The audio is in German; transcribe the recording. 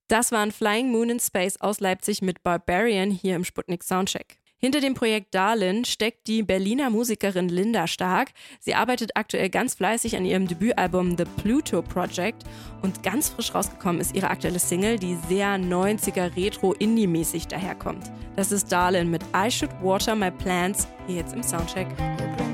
Das waren Flying Moon in Space aus Leipzig mit Barbarian hier im Sputnik Soundcheck. Hinter dem Projekt Darlin steckt die Berliner Musikerin Linda Stark. Sie arbeitet aktuell ganz fleißig an ihrem Debütalbum The Pluto Project und ganz frisch rausgekommen ist ihre aktuelle Single, die sehr 90er Retro-Indie-mäßig daherkommt. Das ist Darlin mit I Should Water My Plants, hier jetzt im Soundcheck.